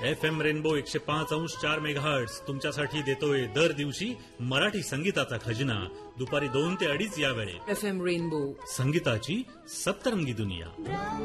FM rainbow 105.4 megahertz तुमच्यासाठी देतोय दर दिवशी मराठी संगीताचा खजिना दुपारी 2 ते 2:30 या वेळेत. FM रेनबो, संगीताची सप्तरंगी दुनिया.